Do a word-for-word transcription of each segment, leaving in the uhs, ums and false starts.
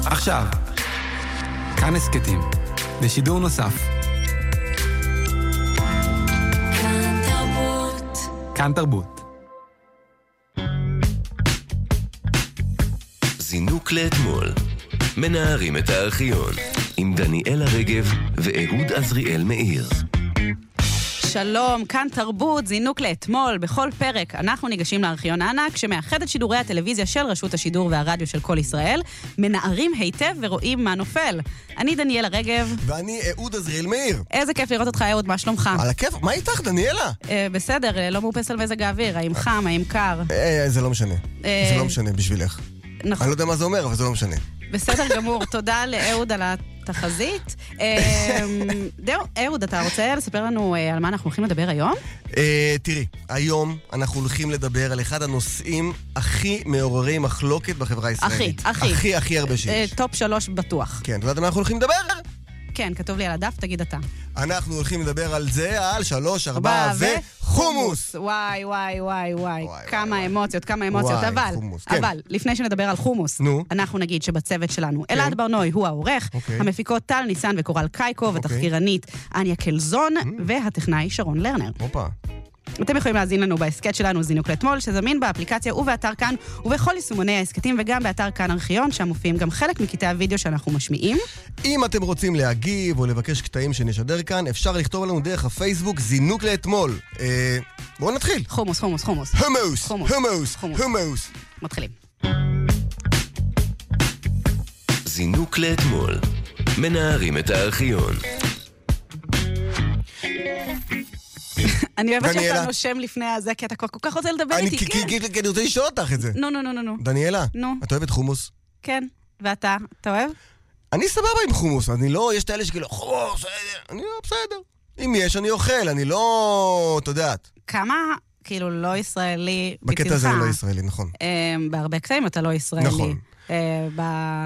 עכשיו, כאן הסקטים, בשידור נוסף. כאן תרבות. כאן תרבות. זינוק לאתמול. מנערים את הארכיון. עם דניאלה רגב ואהוד עזריאל מאיר. שלום, כאן תרבות, זינוק לאתמול. בכל פרק אנחנו ניגשים לארכיון הענק שמאחד את שידורי הטלוויזיה של רשות השידור והרדיו של כל ישראל, מנערים היטב ורואים מה נופל. אני דניאלה רגב. ואני אהוד עזריאל מאיר. איזה כיף לראות אותך, אהוד, מה שלומך? על הכיף, מה איתך, דניאלה? אה, בסדר, לא מאופס על מזג האוויר, האם חם, האם קר? אה, זה לא משנה. אה... זה לא משנה בשבילך. נכון. אני לא יודע מה זה אומר, אבל זה לא משנה. בסדר גמור, תודה לאהוד על התחזית. זהו, אהוד, אתה רוצה לספר לנו על מה אנחנו הולכים לדבר היום? תראי, היום אנחנו הולכים לדבר על אחד הנושאים הכי מעוררי מחלוקת בחברה הישראלית. הכי, הכי. הכי, הכי הרבה שיש. טופ שלוש בטוח. כן, אתה יודעת מה אנחנו הולכים לדבר? כן, כתוב לי על הדף, תגיד אתה. אנחנו הולכים לדבר על זה, על שלוש, ארבע וחומוס. וואי, וואי, וואי, וואי. כמה אמוציות, כמה אמוציות. וואי, אבל, חומוס, כן. אבל, לפני שנדבר על חומוס, נו. אנחנו נגיד שבצוות שלנו, אלעד ברנוי הוא העורך, אוקיי. המפיקות טל ניסן וקורל קייקו, אוקיי. ותחקירנית אניה קלזון, והטכנאי שרון לרנר. הופה. אתם יכולים להזין לנו בהסקט שלנו זינוק לאתמול, שזמין באפליקציה ובאתר כאן, ובכל יישומוני ההסקטים, וגם באתר כאן ארכיון, שם מופיעים גם חלק מקטעי הוידאו שאנחנו משמיעים. אם אתם רוצים להגיב או לבקש קטעים שנשדר כאן, אפשר לכתוב לנו דרך הפייסבוק זינוק לאתמול. אה, בואו נתחיל. חומוס, חומוס, חומוס. חומוס, חומוס, חומוס, חומוס. חומוס. מתחילים. זינוק לאתמול. מנערים את הארכיון. אני אוהבת דניאלה. שאתה נושם לפני הזה, כי אתה כל כך רוצה לדבר אני איתי, כי- כן. כי- כי- כי אני רוצה לשאול אותך את זה. נו, נו, נו, נו, נו. דניאלה, נו. את אוהבת חומוס? כן. ואתה? אתה אוהב? אני סבבה עם חומוס, אני לא, יש את האלה שכאילו, חומוס, אני לא, בסדר. אם יש, אני אוכל, אני לא, אתה יודעת. כמה, כאילו, לא ישראלי בטבעך. בקטע הזה אני לא ישראלי, נכון. אה, בהרבה קטעים אתה לא ישראלי. נכון. אה, ב...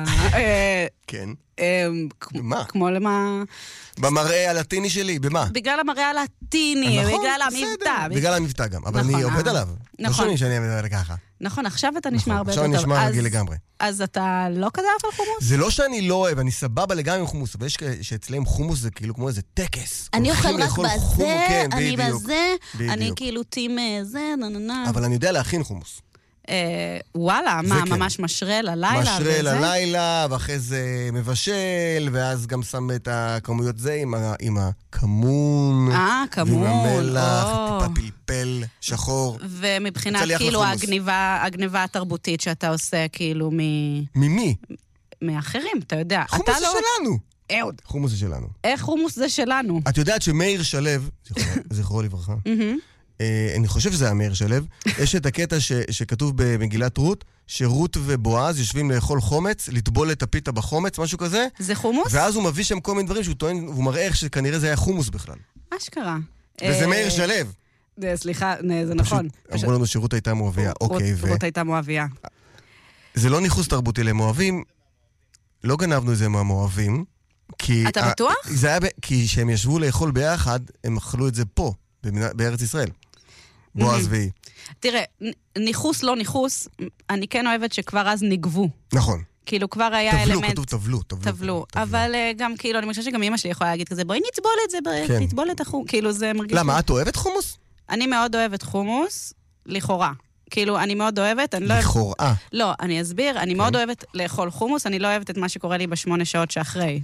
אה, כן. אה, במה? כמו למה... במראה הלטיני שלי, במה? בגלל המראה הלטיני, נכון, בגלל בסדר. המבטא. בגלל המבטא גם, אבל נכון, אני עובד אה. עליו. לא נכון. שומעים שאני מדבר ככה. נכון, עכשיו אתה נשמע נכון, הרבה יותר עכשיו טוב. אני נשמע אז- רגיל לגמרי. אז אתה לא כזה אף על חומוס? זה לא שאני לא אוהב, אני סבבה לגמרי עם חומוס, אבל יש כאלה שאצלם חומוס זה כאילו כמו איזה טקס. אני הולכים אוכל רק לאכול בזה, חומוס, כן, אני בדיוק, בזה, אני בדיוק. כאילו טים זה, נה נה נה. אבל אני יודע להכין חומוס. אה, וואלה, זה מה, כן. ממש משרה ללילה? משרה וזה? ללילה, ואחרי זה מבשל, ואז גם שם את הכמויות זה עם, ה, עם הכמון. אה, כמון, ועם המלח, או. טיפה פלפל, שחור. ומבחינת יצא לי אחלה כאילו חומוס. הגניבה, הגניבה התרבותית שאתה עושה כאילו מ... ממי? מאחרים, אתה יודע. חומוס אתה זה לא... שלנו. אהוד, חומוס זה שלנו. איך חומוס זה שלנו? את יודעת שמאיר שלו, זכרו- זכרו לברכה, מהמם. אה, אני חושב שזה היה מאיר שלו, יש את הקטע ש, שכתוב במגילת רות, שרות ובועז יושבים לאכול חומץ, לטבול את הפיתה בחומץ, משהו כזה, זה חומוס? ואז הוא מביא שם כל מיני דברים שהוא טוען, והוא מראה איך שכנראה זה היה חומוס בכלל. אשכרה. וזה אה, מאיר שלו. אה, סליחה, אה, זה נכון. פשוט אמרו לנו שרות הייתה מואביה. אוקיי, רות- רות הייתה מואביה. וזה לא ניחוס תרבותי למואבים, לא גנבנו את זה מהמואבים, כי... אתה ה- בטוח? זה היה ב... כי כשהם ישבו לאכול ביחד, הם אכלו את זה פה, במדינה- בארץ ישראל. בועז והיא. תראה, נ- ניחוס לא ניחוס, אני כן אוהבת שכבר אז נגבו. נכון. כאילו כבר היה טבלו, אלמנט... כתוב טבלו, טבלו. טבלו. אבל אה, גם כאילו, אני חושבת שגם אמא שלי יכולה להגיד כזה, בואי נצבול את זה, בואי כן. נצבול את החום. כאילו זה מרגיש... למה, את אוהבת חומוס? אני מאוד אוהבת חומוס, לכאורה. כאילו, אני מאוד אוהבת, אני לא אוהבת... לכאורה. לא, אני אסביר, אני מאוד אוהבת לאכול חומוס, אני לא אוהבת את מה שקורה לי בשמונה שעות שאחרי.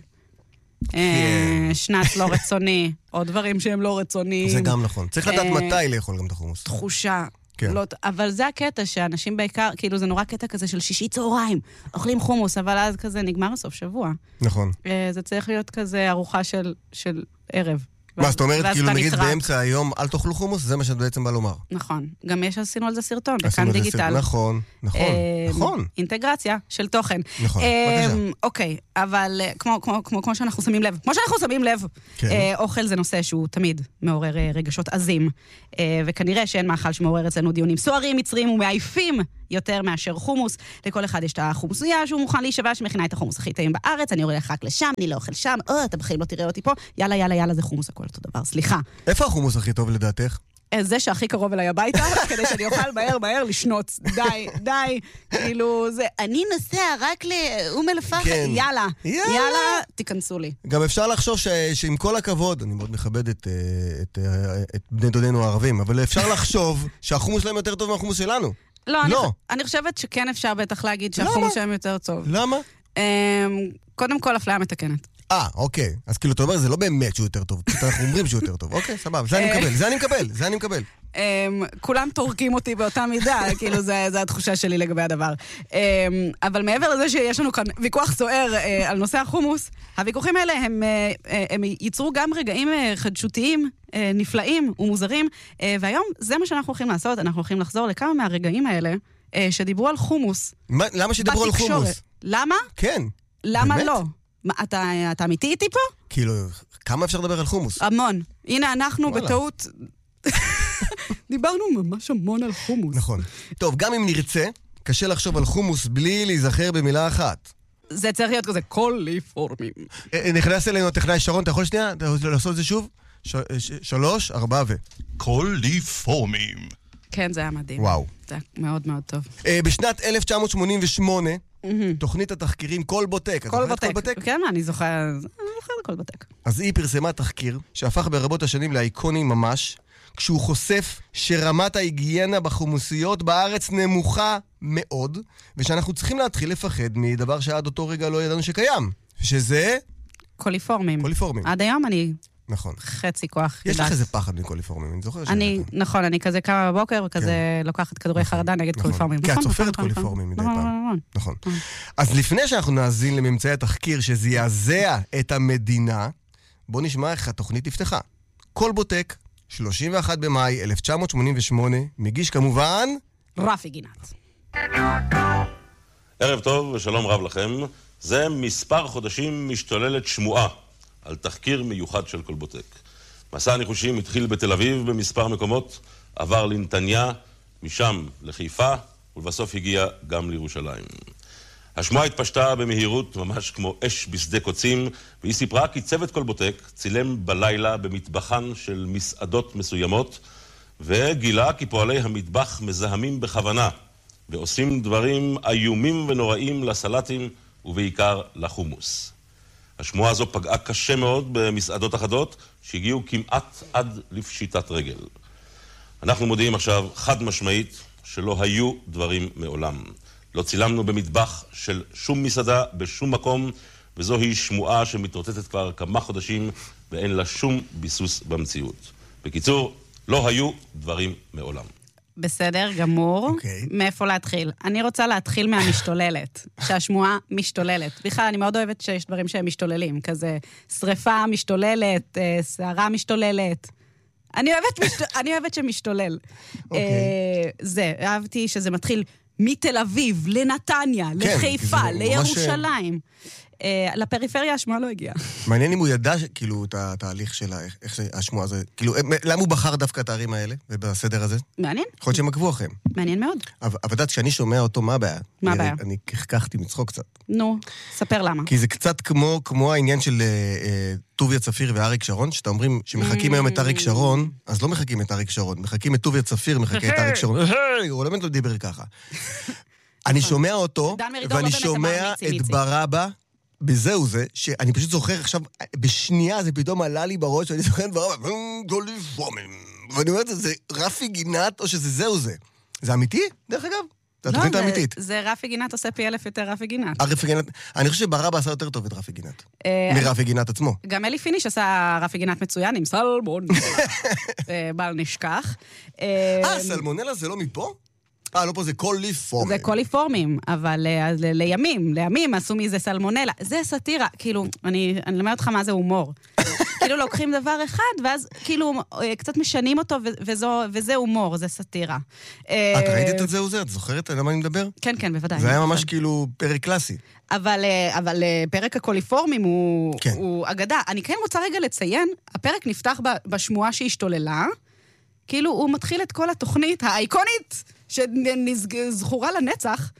אה, שנץ לא רצוני, או דברים שהם לא רצוניים. זה גם נכון. צריך לדעת אה, מתי לאכול גם את החומוס. תחושה. כן. לא, אבל זה הקטע שאנשים בעיקר, כאילו זה נורא קטע כזה של שישי צהריים, אוכלים חומוס, אבל אז כזה נגמר הסוף שבוע. נכון. אה, זה צריך להיות כזה ארוחה של, של ערב. מה, ואז- זאת אומרת, ואז כאילו אתה נגיד נטרק. באמצע היום, אל תאכלו חומוס? זה מה שאת בעצם בא לומר. נכון. גם יש, עשינו על זה סרטון, עשינו בכאן את זה דיגיטל. סרט- נכון, נכון, אה, נכון. אינטגרציה של תוכן. נכון, אה, בבקשה. אוקיי, אבל אה, כמו, כמו, כמו, כמו שאנחנו שמים לב, כמו שאנחנו שמים לב, כן. אה, אוכל זה נושא שהוא תמיד מעורר אה, רגשות עזים, אה, וכנראה שאין מאכל שמעורר אצלנו דיונים סוערים, מצריים ומעייפים יותר מאשר חומוס. לכל אחד יש את החומוסייה שהוא מוכן להישבע שמכינה את החומוס הכי טעים בארץ, אני הולך רק לשם, אני לא אוכל שם, או, אתה בחיים לא תראה אותי פה, יאללה, יאללה, יאללה, זה חומוס, הכל אותו דבר, סליחה. איפה החומוס הכי טוב לדעתך? זה שהכי קרוב אליי הביתה, כדי שאני אוכל מהר מהר לשנות. די, די, כאילו, זה, אני נוסע רק לאום אל-פחם, כן. יאללה, יאללה. יאללה, תיכנסו לי. גם אפשר לחשוב ש, שעם כל הכבוד, אני מאוד מכבד את, את, את בני דודינו הערבים, אבל אפשר לחשוב שהחומוס שלהם יותר טוב מהחומוס שלנו. לא, לא. אני, אני חושבת שכן אפשר בטח להגיד למה? שהחומוס שלהם יותר טוב. למה? קודם כל, אפליה מתקנת. אה, אוקיי. אז כאילו, אתה אומר, זה לא באמת שהוא יותר טוב. אנחנו אומרים שהוא יותר טוב. אוקיי, סבבה. זה אני מקבל, זה אני מקבל, זה אני מקבל. כולם תורקים אותי באותה מידה, כאילו זה התחושה שלי לגבי הדבר. אבל מעבר לזה שיש לנו כאן ויכוח סוער על נושא החומוס, הוויכוחים האלה הם ייצרו גם רגעים חדשותיים, נפלאים ומוזרים, והיום זה מה שאנחנו הולכים לעשות, אנחנו הולכים לחזור לכמה מהרגעים האלה שדיברו על חומוס. למה שדיברו על חומוס? למה? כן. למה לא? אתה אמיתי איתי פה? כאילו, כמה אפשר לדבר על חומוס? המון. הנה אנחנו בטעות... דיברנו ממש המון על חומוס. נכון. טוב, גם אם נרצה, קשה לחשוב על חומוס בלי להיזכר במילה אחת. זה צריך להיות כזה קוליפורמים. נכנס אלינו הטכנאי שרון, אתה יכול שנייה? אתה יכול לעשות את זה שוב? שלוש, ארבע ו... קוליפורמים. כן, זה היה מדהים. וואו. זה היה מאוד מאוד טוב. בשנת אלף תשע מאות שמונים ושמונה, תוכנית התחקירים כל בוטק. כל בוטק. כן, מה, אני זוכר... אני זוכר כל בוטק. אז היא פרסמה תחקיר שהפך ברבות השנים לאיקוני ממש, כשהוא חושף שרמת ההיגיינה בחומוסיות בארץ נמוכה מאוד, ושאנחנו צריכים להתחיל לפחד מדבר שעד אותו רגע לא ידענו שקיים, שזה... קוליפורמים. קוליפורמים. עד היום אני... נכון. חצי כוח. יש לך איזה פחד מקוליפורמים, אני זוכר אני, נכון, אני כזה קמה בבוקר, וכזה לוקחת כדורי חרדה נגד קוליפורמים. כי את סופרת קוליפורמים מדי פעם. נכון. אז לפני שאנחנו נאזין לממצאי התחקיר שזעזע את המדינה, בוא נשמע איך התוכנית נפתחה. כל בוטק, שלושים ואחד במאי אלף תשע מאות שמונים ושמונה, מגיש כמובן... רפי גינת. ערב טוב ושלום רב לכם. זה מספר חודשים משתוללת שמועה על תחקיר מיוחד של כל בוטק. מסע הניחושים התחיל בתל אביב במספר מקומות, עבר לנתניה, משם לחיפה, ולבסוף הגיע גם לירושלים. השמועה התפשטה במהירות, ממש כמו אש בשדה קוצים, והיא סיפרה כי צוות כל בוטק צילם בלילה במטבחן של מסעדות מסוימות, וגילה כי פועלי המטבח מזהמים בכוונה, ועושים דברים איומים ונוראים לסלטים, ובעיקר לחומוס. השמועה הזו פגעה קשה מאוד במסעדות אחדות, שהגיעו כמעט עד לפשיטת רגל. אנחנו מודיעים עכשיו חד משמעית שלא היו דברים מעולם. לא צילמנו במטבח של שום מסעדה בשום מקום, וזוהי שמועה שמתרוצצת כבר כמה חודשים ואין לה שום ביסוס במציאות. בקיצור, לא היו דברים מעולם. בסדר, גמור. Okay. מאיפה להתחיל? אני רוצה להתחיל מהמשתוללת, שהשמועה משתוללת. בכלל, אני מאוד אוהבת שיש דברים שהם משתוללים, כזה שריפה משתוללת, שערה משתוללת. אני אוהבת, משת... אני אוהבת שמשתולל. Okay. זה, אהבתי שזה מתחיל מתל אביב, לנתניה, כן, לחיפה, לירושלים. Uh, לפריפריה השמועה לא הגיעה. מעניין אם הוא ידע, כאילו, את התהליך של איך השמועה הזה, כאילו, למה הוא בחר דווקא את הערים האלה, ובסדר הזה? מעניין. יכול להיות שהם עקבו אחריהם. מעניין מאוד. אבל יודעת, כשאני שומע אותו, מה הבעיה? מה הבעיה? אני קחקחתי מצחוק קצת. נו, ספר למה. כי זה קצת כמו, כמו העניין של טוביה צפיר ואריק שרון, שאתה אומרים שמחכים היום את אריק שרון, אז לא מחכים את אריק שרון, מחכים את טוביה צפיר, מחכה את אריק שרון. הוא באמת לא דיבר ככה. אני שומע אותו, ואני שומע את ברבא, בזהו זה, שאני פשוט זוכר עכשיו, בשנייה זה פתאום עלה לי בראש, ואני זוכר את ברבא, ואני אומרת, זה רפי גינת, או שזה זהו זה. זה אמיתי, דרך אגב? זה התוכנית האמיתית. זה רפי גינת עושה פי אלף יותר רפי גינת. רפי גינת, אני חושב שברבא עשה יותר טוב את רפי גינת. מרפי גינת עצמו. גם אלי פיניש עשה רפי גינת מצוין עם סלמונלה. בל נשכח. אה, סלמונלה זה לא מפה? אה, לא פה, זה קוליפורמים. זה קוליפורמים, אבל לימים, לימים עשו מזה סלמונלה. זה סטירה, כאילו, אני למד אותך מה זה הומור. כאילו לוקחים דבר אחד, ואז כאילו קצת משנים אותו, וזה הומור, זה סטירה. את ראית את זה או זה? את זוכרת על מה אני מדבר? כן, כן, בוודאי. זה היה ממש כאילו פרק קלאסי. אבל פרק הקוליפורמים הוא אגדה. אני כן רוצה רגע לציין, הפרק נפתח בשמועה שהשתוללה, כאילו הוא מתחיל את כל התוכנית האייקונית, שזכורה לנצח,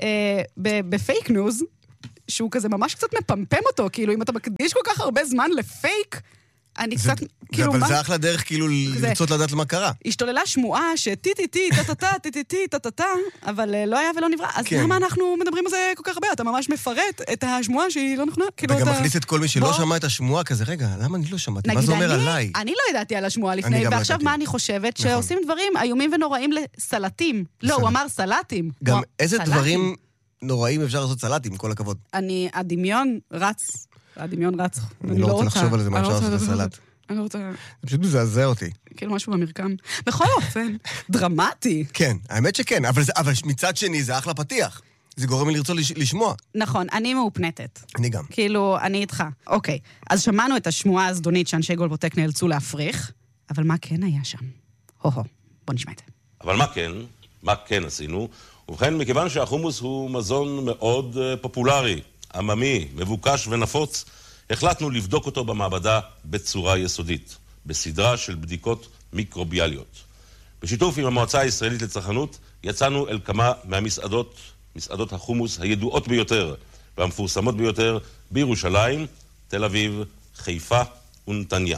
בפייק ניוז, שהוא כזה ממש קצת מפמפם אותו, כאילו אם אתה מקדיש כל כך הרבה זמן לפייק, אני זה- קצת, כאילו, אבל מה? זה אחלה דרך כאילו זה- לרצות לדעת מה קרה. השתוללה שמועה שטי-טי-טי, טה-טה-טה, טי-טי-טי, טה-טה-טה, אבל אה, לא היה ולא נברא. אז כן. למה אנחנו מדברים על זה כל כך הרבה? אתה ממש מפרט את השמועה שהיא לא נכונה. כאילו, אתה גם אתה- מכניס את כל מי שלא בוא- שמע את השמועה כזה, רגע, למה אני לא שמעתי? מה נגיד, זה אומר אני- עליי? אני לא ידעתי על השמועה אני לפני, גם לא ועכשיו ידעתי. מה אני חושבת? נכון. שעושים דברים איומים ונוראים לסלטים. לא, הוא אמר סלטים. גם הוא- איזה סלטים. דברים נוראים אפשר לעשות סלטים, עם כל הכבוד. אני, הדמיון רץ. הדמיון רץ. אני לא רוצה לחשוב על זה, מה אני לא אפשר רוצה לעשות לדבר- בסלט. אני לא רוצה... זה פשוט מזעזע אותי. כאילו משהו במרקם. בכל אופן, דרמטי. כן, האמת שכן, אבל, זה, אבל מצד שני זה אחלה פתיח. זה גורם לי לרצות לש, לשמוע. נכון, אני מאופנטת. אני גם. כאילו, אני איתך. אוקיי, אז שמענו את השמועה הזדונית שאנשי גולבוטק נאלצו להפריך, אבל מה כן היה שם? הו-הו, בוא נשמע את זה. אבל מה כן? מה כן עשינו? ובכן, מכיוון שהחומוס הוא מזון מאוד אה, פופולרי, עממי, מבוקש ונפוץ, החלטנו לבדוק אותו במעבדה בצורה יסודית, בסדרה של בדיקות מיקרוביאליות. בשיתוף עם המועצה הישראלית לצרכנות, יצאנו אל כמה מהמסעדות, מסעדות החומוס הידועות ביותר והמפורסמות ביותר בירושלים, תל אביב, חיפה ונתניה.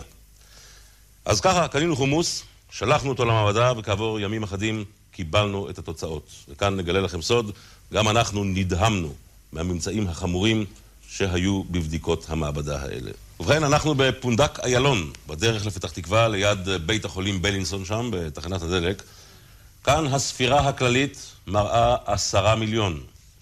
אז ככה, קנינו חומוס, שלחנו אותו למעבדה, וכעבור ימים אחדים קיבלנו את התוצאות. וכאן נגלה לכם סוד, גם אנחנו נדהמנו מהממצאים החמורים שהיו בבדיקות המעבדה האלה. ובכן, אנחנו בפונדק איילון, בדרך לפתח תקווה, ליד בית החולים בלינסון שם, בתחנת הדלק. כאן הספירה הכללית מראה עשרה מיליון.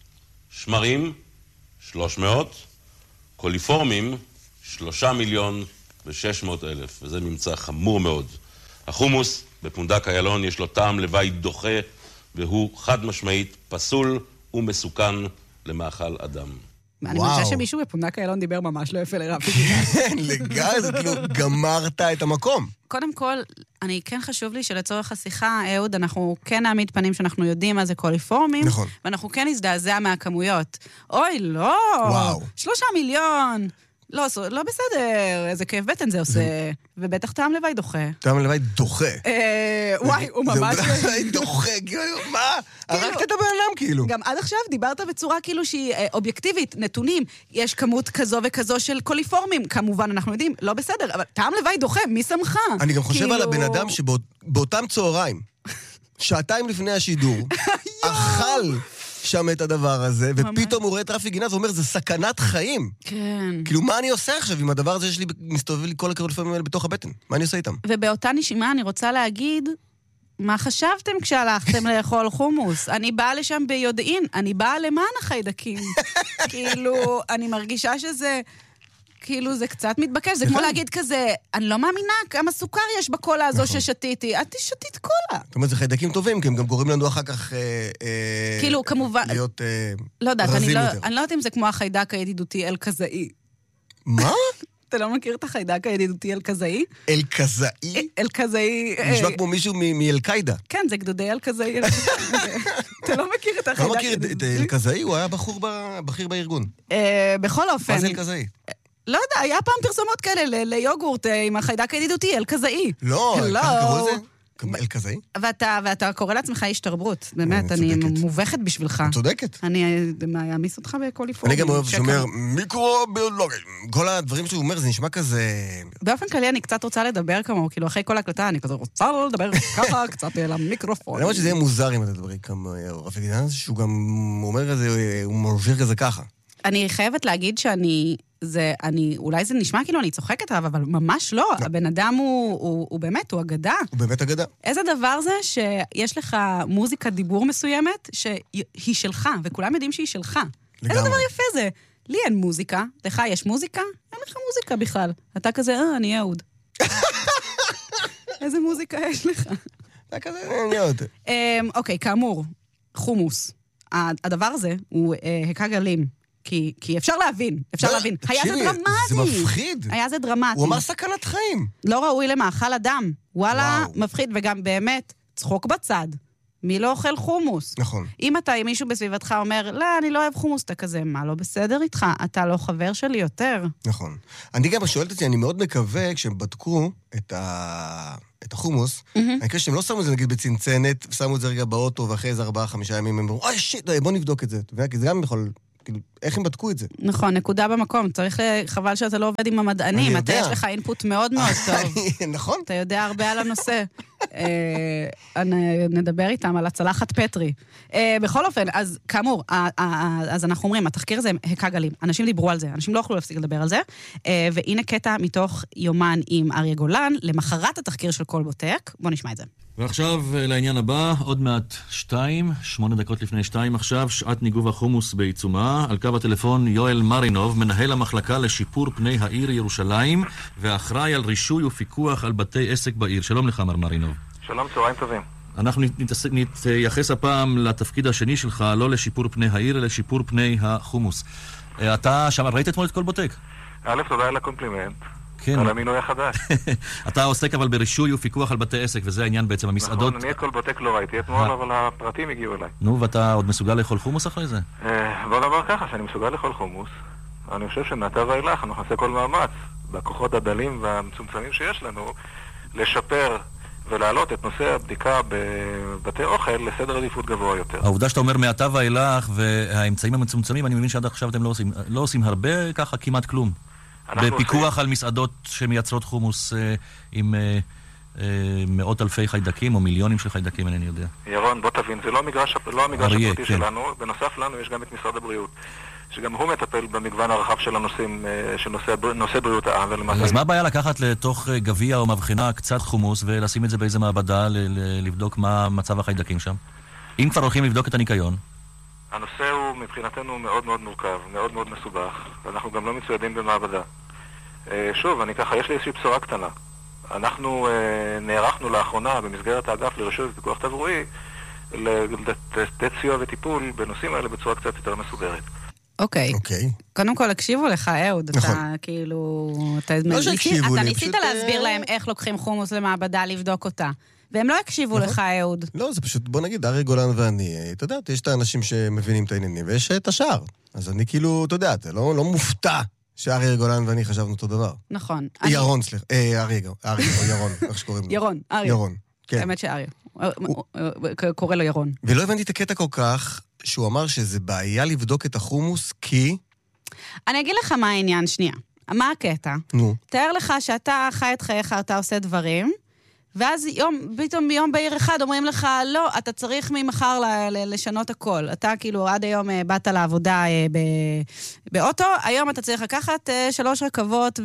שמרים, שלוש מאות, קוליפורמים, שלושה מיליון ושש מאות אלף, וזה ממצא חמור מאוד. החומוס בפונדק איילון יש לו טעם לוואי דוחה, והוא חד משמעית פסול ומסוכן למאכל אדם. אני וואו. מרגישה שמישהו בפונדק איילון דיבר ממש לא יפה לרפי. כן, לגמרי, זה כאילו גמרת את המקום. קודם כל, אני כן חשוב לי שלצורך השיחה, אהוד, אנחנו כן נעמיד פנים שאנחנו יודעים מה זה קוליפורמים, נכון. ואנחנו כן נזדעזע מהכמויות. אוי, לא! וואו. שלושה מיליון! לא, לא בסדר, איזה כאב בטן זה עושה, ובטח טעם לוואי דוחה. טעם לוואי דוחה. אה, וואי, הוא ממש... זה אולי דוחה, כאילו, מה? הרגת את הבן אדם, כאילו. גם עד עכשיו דיברת בצורה כאילו שהיא אה, אובייקטיבית, נתונים, יש כמות כזו וכזו של קוליפורמים, כמובן אנחנו יודעים, לא בסדר, אבל טעם לוואי דוחה, מי שמך? אני גם חושב כאילו- על הבן אדם שבאותם צהריים, שעתיים לפני השידור, אכל שם את הדבר הזה, ופתאום הוא רואה את רפי גינת ואומר, זה סכנת חיים. כן. כאילו, מה אני עושה עכשיו עם הדבר הזה שלי, מסתובב לי כל הקוליפורמים האלה בתוך הבטן? מה אני עושה איתם? ובאותה נשימה אני רוצה להגיד, מה חשבתם כשהלכתם לאכול חומוס? אני באה לשם ביודעין, אני באה למען החיידקים. כאילו, אני מרגישה שזה... כאילו, זה קצת מתבקש, זה כמו להגיד כזה, אני לא מאמינה כמה סוכר יש בקולה הזו ששתיתי, את תשתית קולה. זאת אומרת, זה חיידקים טובים, כי הם גם גורמים לנו אחר כך אה, אה, כאילו, כמובן... להיות אה, לא יודעת, אני רזים לא, יותר. אני לא יודעת אם זה כמו החיידק הידידותי אל-קזאי. מה? אתה לא מכיר את החיידק הידידותי אל-קזאי? אל-קזאי? אל-קזאי... נשמע אה, כמו מישהו מ- מאל-קאידה. כן, זה גדודי אל-קזאי. אתה לא מכיר את לא החיידק מכיר את- את הידידותי? אל-קזאי? הוא היה בחור ב- בכיר בארגון. אה, בכל אופן... מה זה אל-קזאי? לא יודע, היה פעם פרסומות כאלה ל- ליוגורט אה, עם החיידק הידידותי, אל-קזאי. לא, לא. ככה קראו לזה? אל-קזאי? ואתה, ואתה קורא לעצמך איש תרבות, באמת, אה, אני צודקת. מובכת בשבילך. צודקת. אני אה, אעמיס אותך בקוליפורמיה. אני גם אוהב שקר. שאומר מיקרוביולוגיה. כל הדברים שהוא אומר, זה נשמע כזה... באופן כללי אני קצת רוצה לדבר כמוהו, כאילו אחרי כל הקלטה אני כזה רוצה לדבר ככה קצת אל המיקרופון. אני אומר שזה יהיה מוזר אם אתה תדברי כמה רפי גינת, שהוא גם אומר כזה, הוא מרוויר כזה ככה. אני חייבת להגיד שאני, זה, אני, אולי זה נשמע כאילו אני צוחקת עליו, אבל ממש לא. הבן אדם הוא, הוא, הוא באמת, הוא אגדה. הוא באמת אגדה. איזה דבר זה שיש לך מוזיקת דיבור מסוימת שהיא שלך, וכולם יודעים שהיא שלך. לגמרי. איזה דבר יפה זה. לי אין מוזיקה, לך יש מוזיקה? אין לך מוזיקה בכלל. אתה כזה, אה, אני אהוד. איזה מוזיקה יש לך? זה כזה, אני עוד. אמ, אוקיי, כאמור, חומוס. הדבר הזה הוא אה, הכה גלים. כי, כי אפשר להבין, אפשר לא, להבין. היה זה תקשיבי, דרמטי. זה מפחיד. היה זה דרמטי. הוא אמר סכנת חיים. לא ראוי למאכל אדם. וואלה, וואו. מפחיד, וגם באמת, צחוק בצד. מי לא אוכל חומוס? נכון. אם אתה, אם מישהו בסביבתך אומר, לא, אני לא אוהב חומוס, אתה כזה, מה לא בסדר איתך? אתה לא חבר שלי יותר. נכון. אני גם שואלת אותי, אני מאוד מקווה, כשהם בדקו את ה... את החומוס, אני חושב שהם לא שמו את זה נגיד בצנצנת, שמו את זה רגע באוטו, ואחרי איזה ארבעה, חמישה ימים הם אמרו, אוי שיט, בוא נבדוק את זה. כי זה גם יכול כאילו, איך הם בדקו את זה? נכון, נקודה במקום. צריך, חבל שאתה לא עובד עם המדענים, אתה יש לך אינפוט מאוד מאוד טוב. נכון. אתה יודע הרבה על הנושא. נדבר איתם על הצלחת פטרי. בכל אופן, אז כאמור, אז אנחנו אומרים, התחקיר הזה הקה גלים. אנשים דיברו על זה, אנשים לא יכלו להפסיק לדבר על זה, והנה קטע מתוך יומן עם אריה גולן, למחרת התחקיר של כלבוטק. בוא נשמע את זה. ועכשיו לעניין הבא, עוד מעט שתיים, שמונה דקות לפני שתיים עכשיו, שעת ניגוב החומוס בעיצומה. על קו הטלפון יואל מרינוב, מנהל המחלקה לשיפור פני העיר ירושלים, ואחראי על רישוי ופיקוח על בתי עסק בעיר. שלום לך, מר מרינוב. שלום, צהריים טובים. אנחנו נתייחס הפעם לתפקיד השני שלך, לא לשיפור פני העיר, אלא לשיפור פני החומוס. אתה שם, ראית אתמול את כלבוטק? א', תודה על הקומפלימנט. כן. על המינוי החדש. אתה עוסק אבל ברישוי ופיקוח על בתי עסק, וזה העניין בעצם, המסעדות... נכון, אני את כלבוטק לא ראיתי אתמול, אבל הפרטים הגיעו אליי. נו, ואתה עוד מסוגל לאכול חומוס אחרי זה? בוא נאמר ככה, שאני מסוגל לאכול חומוס. אני חושב שמעתה ואילך אנחנו נעשה כל מאמץ, בכוחות הדלים והמצומצמים שיש לנו, לשפר ולהעלות את נושא הבדיקה בבתי אוכל לסדר עדיפות גבוה יותר. העובדה שאתה אומר מעתה ואילך, והאמצעים המצומצמים, אני מבין שעד עכשיו אתם לא עושים, לא עושים הרבה, ככה כמעט כלום. בפיקוח עושים... על מסעדות שמייצרות חומוס אה, עם אה, אה, מאות אלפי חיידקים או מיליונים של חיידקים, אני יודע. ירון, בוא תבין, זה לא המגרש, לא המגרש אריה, הפרטי כן. שלנו. בנוסף לנו יש גם את משרד הבריאות, שגם הוא מטפל במגוון הרחב של הנושאים, של נושא, נושא בריאות העם. ולמעשה... אז מה הבעיה לקחת לתוך גביע או מבחינה קצת חומוס ולשים את זה באיזה מעבדה ל- ל- לבדוק מה מצב החיידקים שם? אם כבר הולכים לבדוק את הניקיון. הנושא הוא מבחינתנו מאוד מאוד מורכב, מאוד מאוד מסובך, ואנחנו גם לא מצוידים במעבדה. שוב, אני ככה, יש לי איזושהי בשורה קטנה. אנחנו נערכנו לאחרונה במסגרת האגף לרישוי ופיקוח תברואי לתת סיוע וטיפול בנושאים האלה בצורה קצת יותר מסודרת. אוקיי. אוקיי. קודם כל, הקשיבו לך, אהוד. נכון. אתה כאילו... לא שהקשיבו לי. אתה ניסית להסביר להם איך לוקחים חומוס למעבדה לבדוק אותה. והם לא הקשיבו לך, אהוד. לא, זה פשוט, בוא נגיד, אריה גולן ואני, אתה יודע, יש את האנשים שמבינים את העניינים, ויש את השאר. אז אני כאילו, אתה יודע, לא, לא מופתע שאריה גולן ואני חשבנו אותו דבר. נכון. ירון, סליחה. אריה, אריה, או ירון, איך שקוראים לו. ירון, אריה. ירון, כן. האמת שאריה. קורא לו ירון. ולא הבנתי את הקטע כל כך, שהוא אמר שזה בעיה לבדוק את החומוס, כי... אני אגיד לך מה העניין, שנייה. מה הקטע? נו. תאר לך שאתה חי את חייך, אתה עושה דברים, ואז יום, פתאום ביום בהיר אחד אומרים לך, לא, אתה צריך ממחר לשנות הכל. אתה כאילו עד היום באת לעבודה באוטו, היום אתה צריך לקחת שלוש רכבות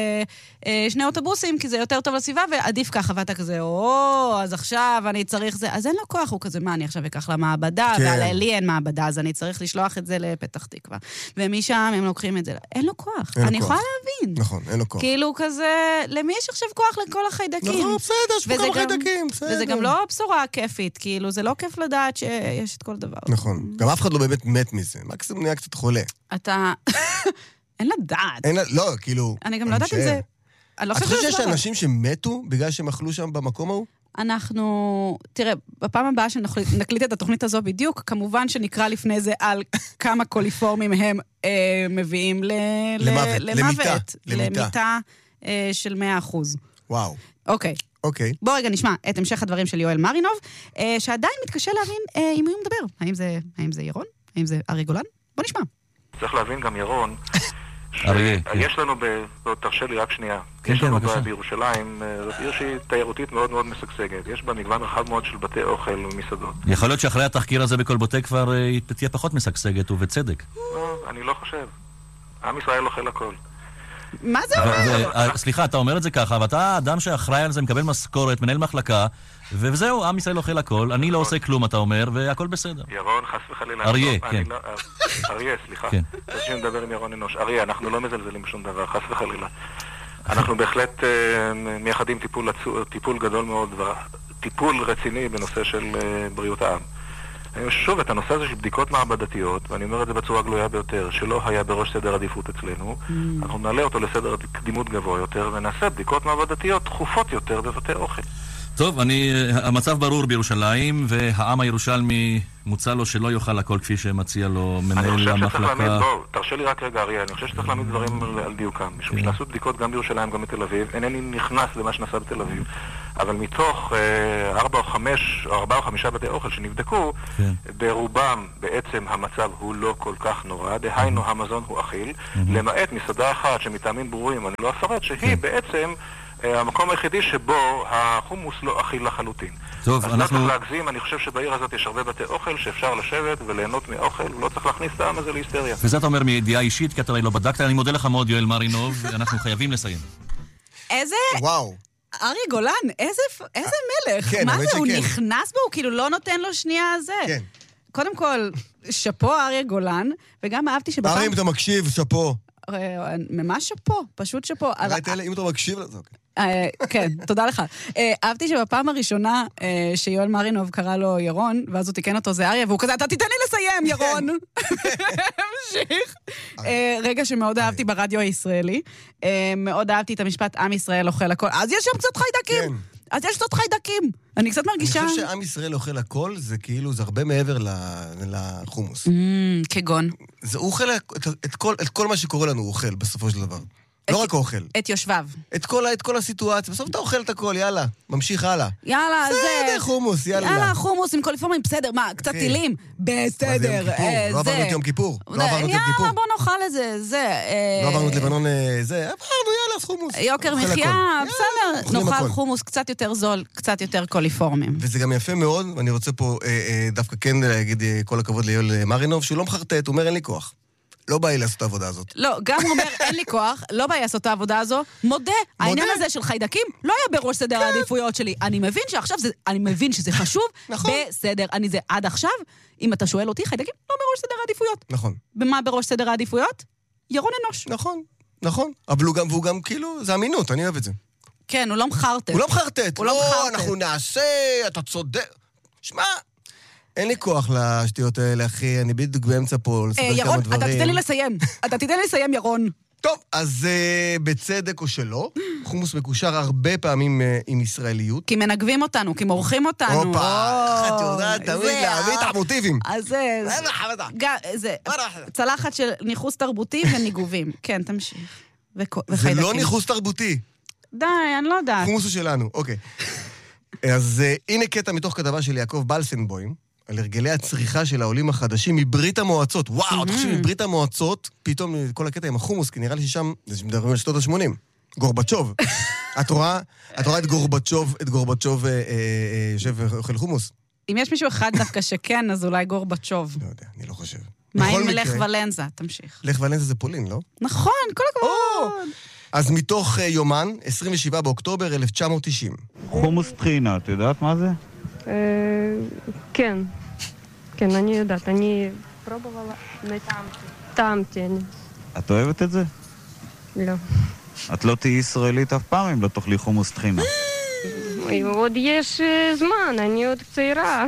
ושני אוטובוסים, כי זה יותר טוב לסביבה, ועדיף ככה, ואתה כזה, או, אז עכשיו אני צריך זה. אז אין לו כוח, הוא כזה, מה, אני עכשיו אקח למעבדה, ועלי אין מעבדה, אז אני צריך לשלוח את זה לפתח תקווה. ומשם הם לוקחים את זה. אין לו כוח. אני יכולה להבין. נכון, אין לו כוח. כאילו כזה, למי יש עכשיו כוח לכל החיידקים? נכון, בסדר. וזה גם, וזה גם לא בשורה כיפית, כאילו, זה לא כיף לדעת שיש את כל דבר. נכון. גם אף אחד לא באמת מת מזה. מקסימום נהיה קצת חולה. אתה... אין לדעת. אין, לא, כאילו... אני גם לא יודעת אם זה... את חושבת שיש אנשים שמתו בגלל שהם אכלו שם במקום ההוא? אנחנו... תראה, בפעם הבאה שנקליט את התוכנית הזו בדיוק, כמובן שנקרא לפני זה על כמה קוליפורמים הם מביאים למוות. למיטה. למיטה של מאה אחוז. וואו. אוקיי. אוקיי. בוא רגע נשמע את המשך הדברים של יואל מרינוב, אה, שעדיין מתקשה להבין אה, עם מי הוא מדבר. האם זה, האם זה ירון? האם זה אריה גולן? בוא נשמע. צריך להבין גם ירון, אריה, יש לנו, תרשה לי רק שנייה, יש לנו בירושלים, זאת עיר שהיא תיירותית מאוד מאוד משגשגת. יש בה מגוון רחב מאוד של בתי אוכל ומסעדות. יכול להיות שאחרי התחקיר הזה בכלבוטק כבר תהיה פחות משגשגת ובצדק. לא, אני לא חושב. עם ישראל אוכל הכל. מה זה אומר? סליחה, אתה אומר את זה ככה, ואתה אדם שאחראי על זה, מקבל משכורת, מנהל מחלקה, וזהו, עם ישראל אוכל הכל, אני לא עושה כלום, אתה אומר, והכל בסדר. ירון, חס וחלילה. אריה, כן. אריה, סליחה. תשעים לדבר עם ירון אנוש. אריה, אנחנו לא מזלזלים בשום דבר, חס וחלילה. אנחנו בהחלט מייחדים טיפול גדול מאוד, טיפול רציני בנושא של בריאות העם. שוב, את הנושא הזה של בדיקות מעבדתיות, ואני אומר את זה בצורה גלויה ביותר, שלא היה בראש סדר עדיפות אצלנו, mm. אנחנו נעלה אותו לסדר קדימות גבוה יותר, ונעשה בדיקות מעבדתיות תכופות יותר בבתי אוכל. טוב, אני, המצב ברור בירושלים, והעם הירושלמי מוצא לו שלא יאכל הכל כפי שמציע לו מנהל המחלקה. בוא, תרשה לי רק רגע, אריה, אני חושב שצריך להעמיד דברים על דיוקם. משום שנעשו בדיקות גם בירושלים, גם בתל אביב. אינני נכנס למה שנעשה בתל אביב. אבל מתוך ארבע או חמש, או ארבע או חמישה בתי אוכל שנבדקו, ברובם בעצם המצב הוא לא כל כך נורא. דהיינו, המזון הוא אכיל, למעט מסעדה אחת שמטעמים ברורים, אני לא אפרט, שהיא בעצם המקום היחידי שבו החומוס לא אכיל לחלוטין. טוב, אז אנחנו... לא צריך להגזים, אני חושב שבעיר הזאת יש הרבה בתי אוכל שאפשר לשבת וליהנות מאוכל, ולא צריך להכניס את העם הזה להיסטריה. וזה אתה אומר מידיעה אישית, כי אתה לא בדקת. אני מודה לך מאוד, יואל מרינוב, אנחנו חייבים לסיים. איזה... וואו. אריה גולן, איזה, איזה מלך. כן, מה זה, שכן. הוא נכנס בו, הוא כאילו לא נותן לו שנייה הזה. כן. קודם כל, שפו אריה גולן, וגם אהבתי שבפעם... אריה, אם אתה מקשיב, שפו. ממש שפו, פשוט שפו. ראית אלה, אם אתה מקשיב לזה, אוקיי. כן, תודה לך. אהבתי שבפעם הראשונה שיואל מרינוב קרא לו ירון, ואז הוא תיקן אותו זה אריה, והוא כזה, אתה תיתן לי לסיים, ירון. המשיך. רגע שמאוד אהבתי ברדיו הישראלי, מאוד אהבתי את המשפט, עם ישראל אוכל הכל. אז יש שם קצת חיידקים. אז יש קצת חיידקים. אני קצת מרגישה... אני חושב שעם ישראל אוכל הכל, זה כאילו, זה הרבה מעבר לחומוס. כגון. הוא אוכל את כל מה שקורה לנו, הוא אוכל בסופו של דבר. לא רק אוכל. את יושביו. את כל, את כל הסיטואציה. בסוף אתה אוכל את הכל, יאללה. ממשיך הלאה. יאללה, זה... בסדר, חומוס, יאללה. יאללה, חומוס עם קוליפורמים, בסדר. מה, קצת טילים? בסדר. לא עברנו את יום כיפור. לא עברנו את יום כיפור. יאללה, בוא נאכל את זה, זה... לא עברנו את לבנון, זה... עברנו, יאללה, חומוס. יוקר מחיה, בסדר. נאכל חומוס קצת יותר זול, קצת יותר קוליפורמים. וזה גם יפה מאוד, ואני רוצה פה דווקא כן להגיד כל הכבוד ליואל מרינוב, שהוא לא מחרטט, הוא אומר אין לי כוח. לא בא לי לעשות את העבודה הזאת. לא, גם הוא אומר, אין לי כוח, לא בא לי לעשות את העבודה הזו, מודה, העניין הזה של חיידקים לא היה בראש סדר העדיפויות שלי. אני מבין שעכשיו זה, אני מבין שזה חשוב, בסדר, אני זה עד עכשיו, אם אתה שואל אותי, חיידקים לא בראש סדר העדיפויות. נכון. במה בראש סדר העדיפויות? ירון אנוש. נכון, נכון. אבל הוא גם, והוא גם כאילו, זה אמינות, אני אוהב את זה. כן, הוא לא מחרטט. הוא לא מחרטט. הוא לא מחרטט. אנחנו נעשה, אתה צודק. שמע, אין לי כוח לשטויות האלה, אחי, אני בדיוק באמצע פה לספר כמה דברים. ירון, אתה תיתן לי לסיים. אתה תיתן לי לסיים, ירון. טוב, אז בצדק או שלא, חומוס מקושר הרבה פעמים עם ישראליות. כי מנגבים אותנו, כי מורחים אותנו. הופה, אתה יודעת, תמיד להביא את המוטיבים. אז זה צלחת של ניחוס תרבותי וניגובים. כן, תמשיך. זה לא ניחוס תרבותי. די, אני לא יודעת. חומוס הוא שלנו, אוקיי. אז הנה קטע מתוך כתבה של יעקב בלסנבוים, על הרגלי הצריכה של העולים החדשים מברית המועצות. וואו, אתה חושב מברית המועצות, פתאום כל הקטע עם החומוס, כי נראה לי ששם, זה מדברים על שנות ה-שמונים. גורבצ'וב. את רואה את גורבצ'וב, את גורבצ'וב יושב ואוכל חומוס? אם יש מישהו אחד דווקא שכן, אז אולי גורבצ'וב. לא יודע, אני לא חושב. מה עם לך ולנזה? תמשיך. לך ולנזה זה פולין, לא? נכון, כל הכבוד. אז מתוך יומן, עשרים ושבעה באוקטובר אלף תשע מאות תשעים. חומוס טחינה, את יודעת מה זה? כן, כן, אני יודעת, אני פרובבלה נטעמתי, טעמתי אני. את אוהבת את זה? לא. את לא תהיי ישראלית אף פעם אם לא תאכלי חומוס טחינה. עוד יש זמן, אני עוד צעירה.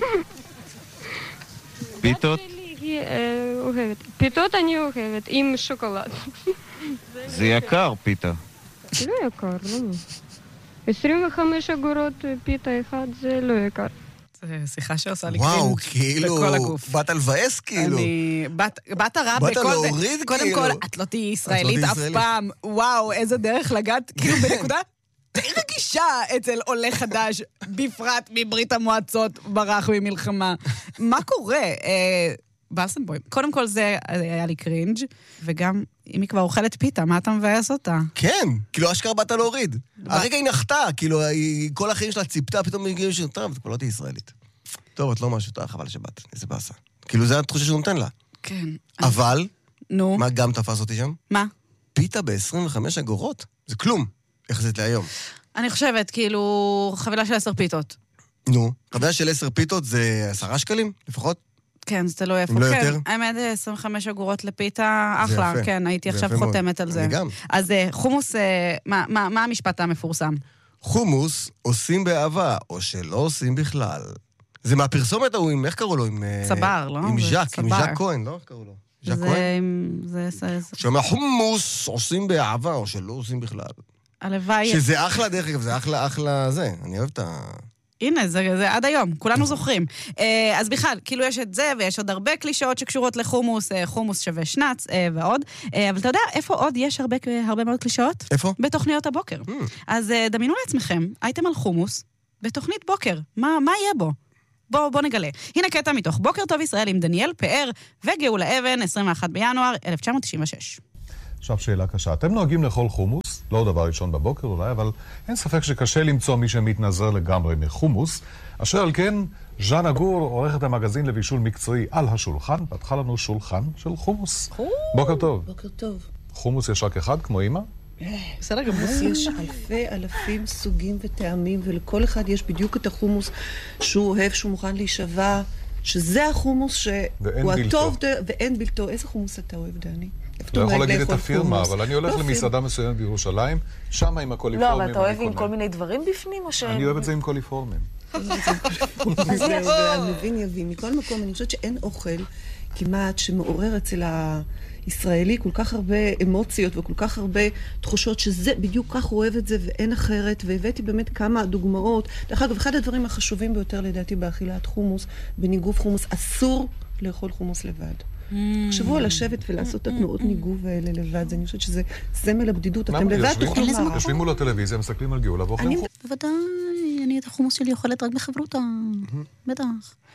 פיתות? אוהבת. פיתות אני אוהבת, עם שוקולד. זה יקר, פיתה. לא יקר, לא. עשרים וחמש אגורות פיתה אחד זה לא יקר. זה שיחה שעושה לי קרינג' וואו, כאילו, באת על מבאס כאילו. אני, בת הרע בכל זה. באת להוריד כאילו. קודם כל, את לא תהיי ישראלית אף פעם. וואו, איזה דרך לגעת, כאילו בנקודה די רגישה אצל עולה חדש, בפרט מברית המועצות ברח ממלחמה. מה קורה? בלסנבוים. קודם כל זה היה לי קרינג', וגם אם היא כבר אוכלת פיתה, מה אתה מבאס אותה? כן, כאילו אשכרה באת להוריד. הרגע היא נחתה, כאילו כל החיים שלה ציפתה, פתאום הגיעו שאתה, טוב, את כבר לא תהיה ישראלית. טוב, את לא משהו, טוב, חבל שבת, איזה באסה. כאילו זה התחושה שהוא נותן לה. כן. אבל, נו. מה גם תפס אותי שם? מה? פיתה ב-עשרים וחמש אגורות? זה כלום. איך זה להיום? אני חושבת, כאילו, חבילה של עשר פיתות. נו, חבילה של עשר פיתות זה עשרה שקלים, לפחות? כן, זה תלוי איפה. לא כן, יותר? האמת, עשרים וחמש אגורות לפיתה, אחלה. יפה. כן, הייתי עכשיו חותמת על זה. אני גם. אז חומוס, מה, מה, מה המשפט המפורסם? חומוס עושים באהבה, או שלא עושים בכלל. זה מהפרסומת ההוא, עם, איך קראו לו? עם צבר, לא? עם ז'ק, עם ז'ק כהן, לא? איך קראו לו? ז'ק כהן? זה... שאומר, חומוס עושים באהבה, או שלא עושים בכלל. הלוואי... שזה אחלה, דרך אגב, זה אחלה, אחלה זה. אני אוהב את ה... הנה, זה, זה עד היום, כולנו זוכרים. אז בכלל, כאילו יש את זה, ויש עוד הרבה קלישאות שקשורות לחומוס, חומוס שווה שנץ ועוד. אבל אתה יודע, איפה עוד יש הרבה, הרבה מאוד קלישאות? איפה? בתוכניות הבוקר. Mm. אז דמיינו לעצמכם, הייתם על חומוס, בתוכנית בוקר. מה, מה יהיה בו? בוא, בוא נגלה. הנה קטע מתוך בוקר טוב ישראל עם דניאל פאר וגאולה אבן, עשרים ואחד בינואר אלף תשע מאות תשעים ושש. עכשיו שאלה קשה. אתם נוהגים לאכול חומוס, לא דבר ראשון בבוקר אולי, אבל אין ספק שקשה למצוא מי שמתנזר לגמרי מחומוס. אשר על כן, ז'אנה גור, עורכת המגזין לבישול מקצועי על השולחן, פתחה לנו שולחן של חומוס. בוקר טוב. בוקר טוב. חומוס יש רק אחד, כמו אמא? בסדר גמור. יש אלפי אלפים סוגים וטעמים, ולכל אחד יש בדיוק את החומוס שהוא אוהב, שהוא מוכן להישבע, שזה החומוס שהוא הטוב, ואין בלתו. איזה חומוס אתה אוהב, דני? לא יכול להגיד את הפירמה, אבל אני הולך למסעדה מסוימת בירושלים, שם עם הקוליפורמים. לא, אבל אתה אוהב עם כל מיני דברים בפנים, או ש... אני אוהב את זה עם קוליפורמים. אז זהו, והמבין יבין. מכל מקום, אני חושבת שאין אוכל כמעט שמעורר אצל הישראלי כל כך הרבה אמוציות וכל כך הרבה תחושות שזה בדיוק כך הוא אוהב את זה ואין אחרת, והבאתי באמת כמה דוגמאות. דרך אגב, אחד הדברים החשובים ביותר לדעתי באכילת חומוס, בניגוב חומוס, אסור לאכול חומוס לבד. חשבו על לשבת ולעשות את התנועות ניגוב האלה לבד, אני חושבת שזה סמל הבדידות, אתם לבד תוכלו מה. יושבים מול הטלוויזיה, מסתכלים על גאולה ואוכלים חומוס. בוודאי, אני את החומוס שלי אוכלת רק בחברותה, בטח.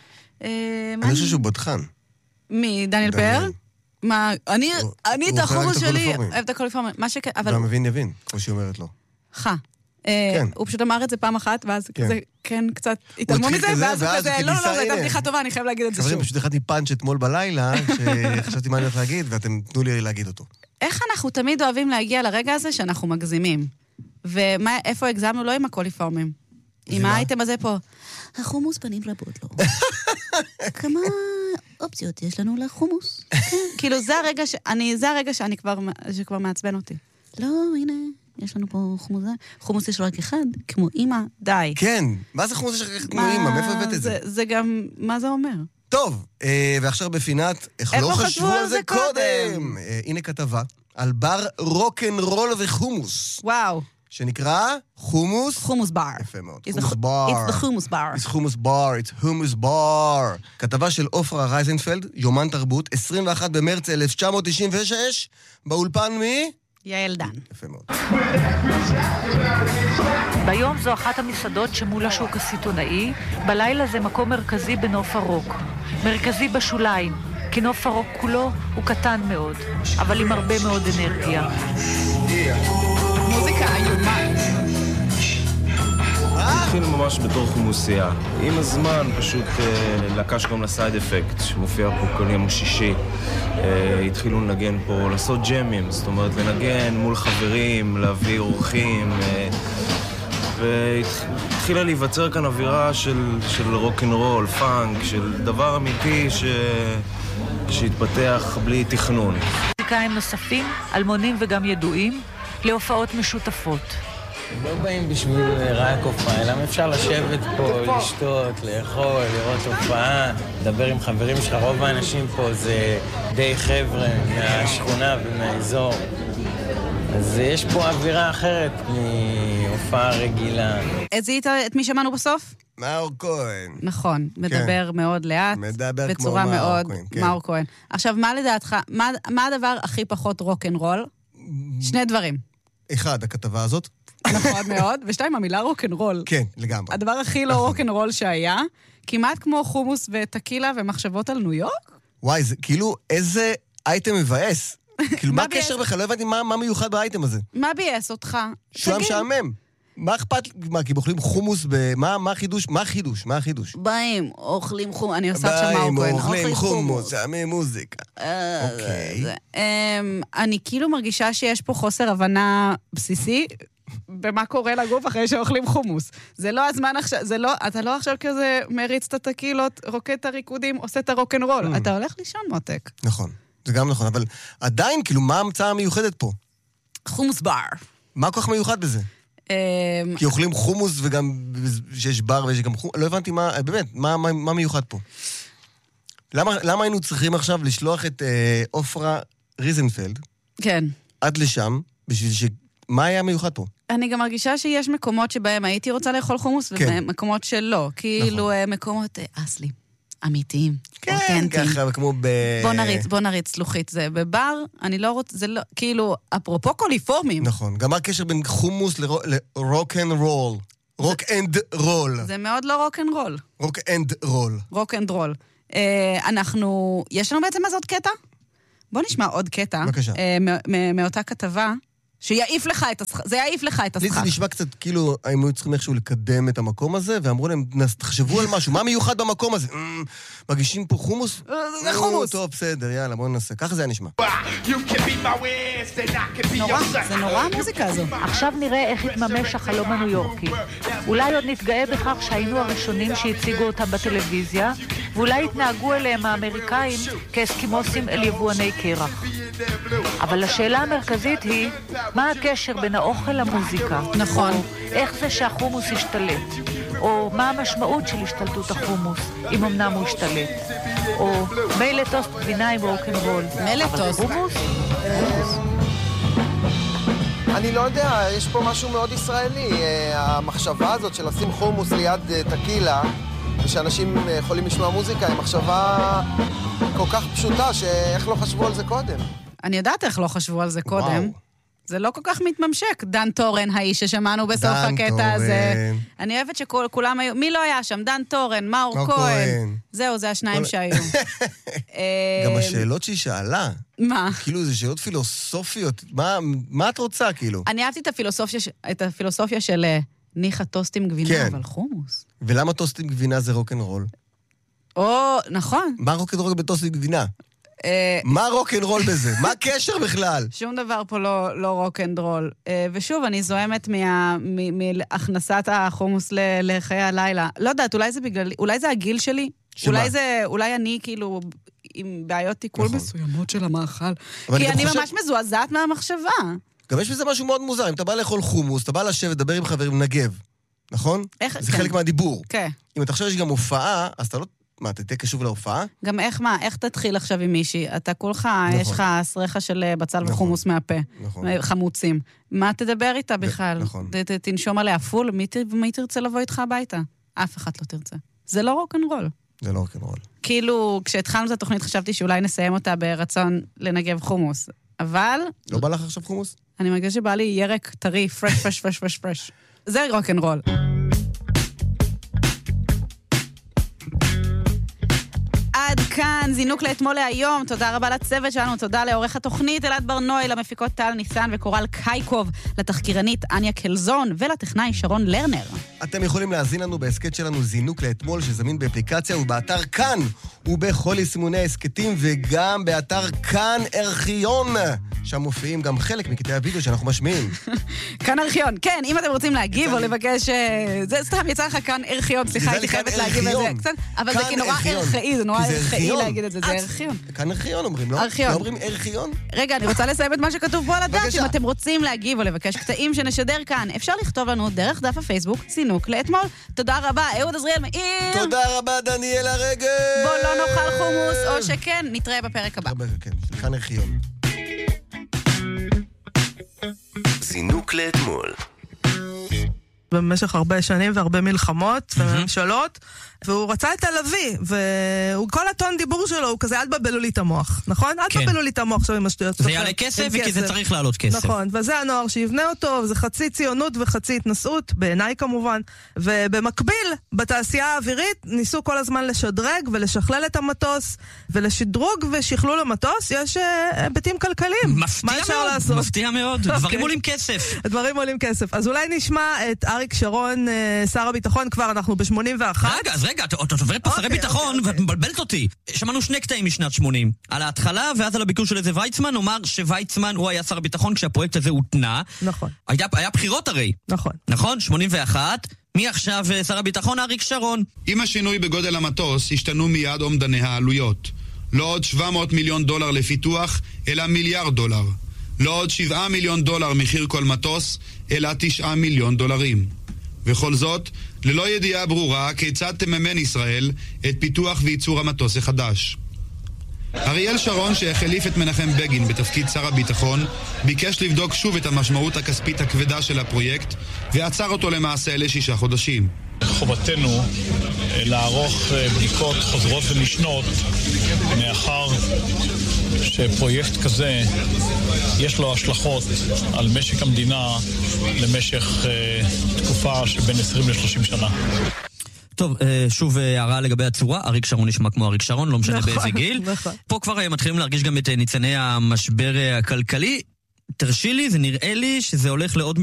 אני חושב שהוא בודחן. מי, דניאל פאר? מה, אני את החומוס שלי, אוהב את הקוליפורמים. והמבין יבין, כמו שהיא אומרת לו. חה. הוא פשוט אמר את זה פעם אחת, ואז כזה, כן, קצת התעלמו מזה, ואז הוא כזה, לא, לא, זו הייתה בדיחה טובה, אני חייב להגיד את זה שוב. חברים, פשוט הכנתי פאנץ' אתמול בלילה, שחשבתי מה אני הולך להגיד, ואתם תנו לי להגיד אותו. איך אנחנו תמיד אוהבים להגיע לרגע הזה שאנחנו מגזימים? ואיפה הגזמנו? לא עם הקוליפורמים. עם האייטם הזה פה. החומוס פנים רבות לו. כמה אופציות יש לנו לחומוס? כאילו, זה הרגע שאני, זה הרגע שאני כבר מעצבן אותי. לא, הנה... יש לנו פה חומוס, חומוס יש רק אחד, כמו אמא, די. כן, מה זה חומוס יש רק אחד כמו אמא? מאיפה הבאת את זה? זה גם, מה זה אומר? טוב, ועכשיו בפינת, איך לא חשבו על זה קודם? הנה כתבה על בר רוק'נ'רול וחומוס. וואו. שנקרא חומוס? חומוס בר. יפה מאוד. חומוס בר. It's the חומוס בר. It's חומוס בר, it's חומוס בר. כתבה של אופרה רייזנפלד, יומן תרבות, עשרים ואחד במרץ אלף תשע מאות תשעים ושש, באולפן מי? יעל דן. יפה מאוד. ביום זו אחת המסעדות שמול השוק הסיטונאי, בלילה זה מקום מרכזי בנוף הרוק. מרכזי בשוליים, כי נוף הרוק כולו הוא קטן מאוד, אבל עם הרבה מאוד אנרגיה. מוזיקה איומה. התחיל ממש בתור חומוסייה. עם הזמן פשוט לקש גם לסייד אפקט, שמופיע פה כל יום שישי. התחילו לנגן פה, לעשות ג'מים, זאת אומרת לנגן מול חברים, להביא אורחים. והתחילה להיווצר כאן אווירה של, של רוק'נ'רול, פאנק, של דבר אמיתי ש... שהתפתח בלי תכנון. מוזיקאים נוספים, אלמונים וגם ידועים, להופעות משותפות. לא באים בשביל רק הופעה, אלא אפשר לשבת פה, לשתות, לאכול, לראות הופעה, לדבר עם חברים שלך. רוב האנשים פה זה די חבר'ה מהשכונה ומהאזור. אז יש פה אווירה אחרת מהופעה רגילה. זיהית את מי שמענו בסוף? מאור כהן. נכון, מדבר מאוד לאט, מדבר כמו מאור כהן. מאור כהן. עכשיו, מה לדעתך, מה הדבר הכי פחות רוק'נ'רול? שני דברים. אחד, הכתבה הזאת. נכון מאוד, ושתיים, המילה רוק'נ'רול. כן, לגמרי. הדבר הכי לא רוק'נ'רול שהיה, כמעט כמו חומוס וטקילה ומחשבות על ניו יורק. וואי, זה כאילו איזה אייטם מבאס. כאילו, מה הקשר בכלל? לא הבנתי מה מיוחד באייטם הזה. מה בייס אותך? שהוא היה משעמם. מה אכפת? מה, כי אוכלים חומוס ב... מה החידוש? מה החידוש? מה החידוש? באים, אוכלים חומוס. אני עושה עכשיו מאור כהן. באים, אוכלים חומוס, שעמי מוזיקה. אוקיי. אני כאילו מרגישה שיש פה חוסר הבנה בסיסי במה קורה לגוף אחרי שאוכלים חומוס. זה לא הזמן עכשיו, זה לא, אתה לא עכשיו כזה מריץ את הטקילות, רוקד את הריקודים, עושה את הרוק'נ'רול. אתה הולך לישון מותק. נכון, זה גם נכון, אבל עדיין, כאילו, מה ההמצאה המיוחדת פה? חומוס בר. מה כל כך מיוחד בזה? כי אוכלים חומוס וגם שיש בר ויש גם חומוס, לא הבנתי מה, באמת, מה, מה, מה מיוחד פה? למה, למה היינו צריכים עכשיו לשלוח את אופרה ריזנפלד? כן. עד לשם, בשביל ש... מה היה מיוחד פה? אני גם מרגישה שיש מקומות שבהם הייתי רוצה לאכול חומוס, כן. ומקומות שלא. כאילו נכון. מקומות אסלים, אמיתיים, כן, אותנטיים. ככה, כמו ב... בוא נריץ, בוא נריץ לוחית. זה בבר, אני לא רוצה, זה לא, כאילו, אפרופו קוליפורמים. נכון. גם מה הקשר בין חומוס לרוק אנד רול? רוק אנד רול. זה מאוד לא רוק אנד רול. רוק אנד רול. רוק אנד רול. אנחנו, יש לנו בעצם מה זה עוד קטע? בוא נשמע עוד קטע. בבקשה. מאותה כתבה, שיעיף לך את השכר. זה יעיף לך את השכר. לי זה נשמע קצת כאילו, הם היו צריכים איכשהו לקדם את המקום הזה, ואמרו להם, תחשבו על משהו, מה מיוחד במקום הזה? מגישים פה חומוס? זה חומוס. טוב, בסדר, יאללה, בואו ננסה. ככה זה היה נשמע. נורא, זה נורא המוזיקה הזו. עכשיו נראה איך התממש החלום הניו יורקי. אולי עוד נתגאה בכך שהיינו הראשונים שהציגו אותם בטלוויזיה, ואולי התנהגו אליהם האמריקאים כאסקימוסים אל יבואני קרח. אבל השאלה המרכזית היא, מה הקשר בין האוכל למוזיקה? נכון. או איך זה שהחומוס השתלט? או מה המשמעות של השתלטות החומוס, אם אמנם הוא השתלט? או מילא טוסט גבינה עם רוקנרול. מילא טוסט. אבל חומוס? אני לא יודע, יש פה משהו מאוד ישראלי. המחשבה הזאת של לשים חומוס ליד טקילה, ושאנשים יכולים לשמוע מוזיקה, היא מחשבה כל כך פשוטה, שאיך לא חשבו על זה קודם. אני יודעת איך לא חשבו על זה קודם. וואו. זה לא כל כך מתממשק. דן טורן, האיש ששמענו בסוף הקטע הזה. אני אוהבת שכולם היו... מי לא היה שם? דן טורן, מאור כהן. זהו, זה השניים שהיו. גם השאלות שהיא שאלה. מה? כאילו, זה שאלות פילוסופיות. מה את רוצה, כאילו? אני אהבתי את הפילוסופיה של ניחה טוסט עם גבינה, אבל חומוס. ולמה טוסט עם גבינה זה רוק'נ'רול? או, נכון. מה רוק'נ'רול בטוסט עם גבינה? מה רוק'נ'רול בזה? מה הקשר בכלל? שום דבר פה לא, לא רוק'נ'רול. ושוב, אני זוהמת מהכנסת החומוס לחיי הלילה. לא יודעת, אולי זה בגלל, אולי זה הגיל שלי. אולי זה, אולי אני כאילו עם בעיות תיקול מסוימות של המאכל. כי אני ממש מזועזעת מהמחשבה. גם יש בזה משהו מאוד מוזר. אם אתה בא לאכול חומוס, אתה בא לשבת, לדבר עם חברים, נגב. נכון? זה חלק מהדיבור. כן. אם אתה חושב שיש גם הופעה, אז אתה לא... מה, אתה תהיה קשוב להופעה? גם איך, מה, איך תתחיל עכשיו עם מישהי? אתה כולך, יש לך סרחה של בצל וחומוס מהפה. חמוצים. מה תדבר איתה בכלל? תנשום עליה פול, מי תרצה לבוא איתך הביתה? אף אחד לא תרצה. זה לא רוק'נ'רול. זה לא רוק'נ'רול. כאילו, כשהתחלנו את התוכנית חשבתי שאולי נסיים אותה ברצון לנגב חומוס. אבל... לא בא לך עכשיו חומוס? אני מרגיש שבא לי ירק טרי, פרש, פרש, פרש, פרש, פרש. זה רוק'נ'רול. עד כאן, זינוק לאתמול להיום. תודה רבה לצוות שלנו, תודה לעורך התוכנית אלעד ברנוי, למפיקות טל ניסן וקורל קייקוב, לתחקירנית אניה קלזון ולטכנאי שרון לרנר. אתם יכולים להזין לנו בהסקט שלנו זינוק לאתמול, שזמין באפליקציה ובאתר כאן, ובכל יישומוני העסקטים, וגם באתר כאן ארכיון. שם מופיעים גם חלק מקטעי הוידאו שאנחנו משמיעים. כאן ארכיון, כן, אם אתם רוצים להגיב או לבקש... זה סתם, יצא לך כאן ארכיון, סליחה, הייתי חייבת להגיב על זה. אבל זה נורא ארכאי, זה נורא ארכאי להגיד את זה, זה ארכיון. כאן ארכיון אומרים, לא? ארכיון. לא אומרים ארכיון? רגע, אני רוצה לסיים את מה שכתוב פה על הדף. אם אתם רוצים להגיב או לבקש קטעים שנשדר כאן, אפשר לכתוב לנו דרך דף הפייסבוק, זינוק לאתמול. תודה רבה, אהוד עזריאל מאיר. תודה רבה, דניאל הרגב. בוא לא נאכל חומוס, או שכן, נתראה בפרק הבא. כאן ארכיון. זינוק לאתמול. במשך הרבה שנים והרבה מלחמות וממשלות, והוא רצה את הלוי, וכל הטון דיבור שלו הוא כזה, אל תבלבלו לי את המוח, נכון? אל תבלבלו לי את המוח עכשיו עם השטויות. זה יעלה כסף וכי זה צריך לעלות כסף. נכון, וזה הנוער שיבנה אותו, וזה חצי ציונות וחצי התנסות, בעיניי כמובן, ובמקביל, בתעשייה האווירית, ניסו כל הזמן לשדרג ולשכלל את המטוס, ולשדרוג ושכלול המטוס, יש היבטים כלכליים. מפתיע מאוד, מפתיע מאוד, דברים עולים כסף. דברים עולים כסף. אז אולי נשמע את אריק שרון, שר הביטחון, כבר אנחנו ב-שמונים ואחת. רגע, אז רגע, אתה עוברת פה שרי ביטחון ואת מבלבלת אותי. שמענו שני קטעים משנת שמונים. על ההתחלה ואז על הביקור של איזה ויצמן, אומר שוויצמן הוא היה שר הביטחון כשהפרויקט הזה הותנה. נכון. היה בחירות הרי. נכון. נכון, שמונים ואחת. מי עכשיו שר הביטחון? אריק שרון. עם השינוי בגודל המטוס השתנו מיד אומדני העלויות. לא עוד שבע מאות מיליון דולר לפיתוח, אלא מיליארד דולר. לא עוד שבעה מיליון דולר מחיר כל מטוס, אלא תשעה מיליון דולרים. וכל זאת, ללא ידיעה ברורה כיצד תממן ישראל את פיתוח וייצור המטוס החדש. אריאל שרון, שהחליף את מנחם בגין בתפקיד שר הביטחון, ביקש לבדוק שוב את המשמעות הכספית הכבדה של הפרויקט, ועצר אותו למעשה לשישה חודשים. חובתנו לערוך בדיקות חוזרות ונשנות, מאחר שפרויקט כזה יש לו השלכות על משק המדינה למשך תקופה שבין עשרים לשלושים שנה. טוב, שוב הערה לגבי הצורה, אריק שרון נשמע כמו אריק שרון, לא משנה באיזה גיל. פה כבר מתחילים להרגיש גם את ניצני המשבר הכלכלי. תרשי לי, זה נראה לי שזה הולך לעוד